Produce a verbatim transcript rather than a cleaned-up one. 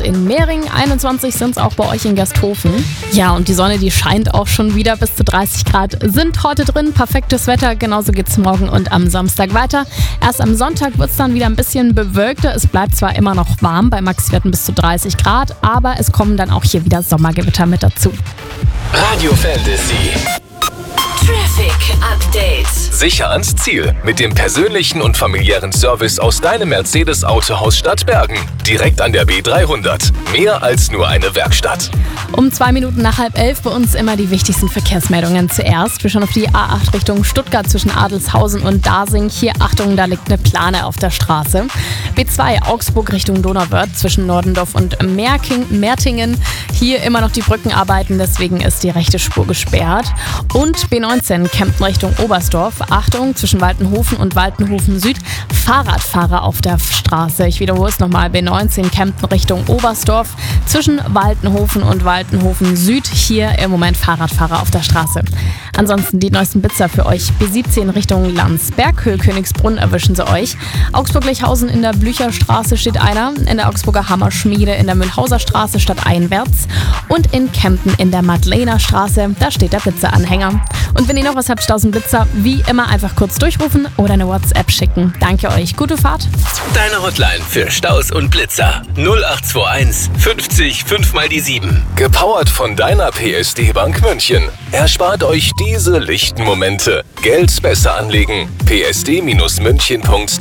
in Mehring, einundzwanzig sind es auch bei euch in Gasthofen. Ja, und die Sonne, die scheint auch schon wieder, bis zu dreißig Grad sind heute drin, perfektes Wetter, genauso geht's morgen und am Samstag weiter. Erst am Sonntag wird es dann wieder ein bisschen bewölkter, es bleibt zwar immer noch warm, bei Maxwerten bis zu dreißig Grad, aber es kommen dann auch hier wieder Sommergewitter mit dazu. Radio Fantasy. Traffic Update. Sicher ans Ziel mit dem persönlichen und familiären Service aus deinem Mercedes-Autohaus Stadtbergen. Direkt an der B dreihundert. Mehr als nur eine Werkstatt. Um zwei Minuten nach halb elf bei uns immer die wichtigsten Verkehrsmeldungen zuerst. Wir schauen auf die A acht Richtung Stuttgart zwischen Adelshausen und Dasing. Hier, Achtung, da liegt eine Plane auf der Straße. B zwei Augsburg Richtung Donauwörth zwischen Nordendorf und Merking, Mertingen. Hier immer noch die Brückenarbeiten, deswegen ist die rechte Spur gesperrt. Und B neunzehn Kempten Richtung Oberstdorf. Achtung, zwischen Waltenhofen und Waltenhofen Süd. Fahrradfahrer auf der Straße. Ich wiederhole es nochmal. B neunzehn Kempten Richtung Oberstdorf. Zwischen Waltenhofen und Waltenhofen Süd. Hier im Moment Fahrradfahrer auf der Straße. Ansonsten die neuesten Blitzer für euch. B siebzehn Richtung Landsberg. Höhe-Königsbrunn erwischen sie euch. Augsburg-Lechhausen in der Blücherstraße steht einer. In der Augsburger Hammerschmiede in der Mühlhauser Straße stadteinwärts. Und in Kempten in der Madlener Straße. Da steht der Blitzeranhänger. Und wenn ihr noch was habt, tausend Blitzer, wie immer einfach kurz durchrufen oder eine WhatsApp schicken. Danke euch. Gute Fahrt. Deine Hotline für Staus und Blitzer. null acht zwei eins fünfzig fünf mal die sieben. Gepowert von deiner P S D Bank München. Erspart euch diese lichten Momente. Geld besser anlegen. p s d Bindestrich münchen Punkt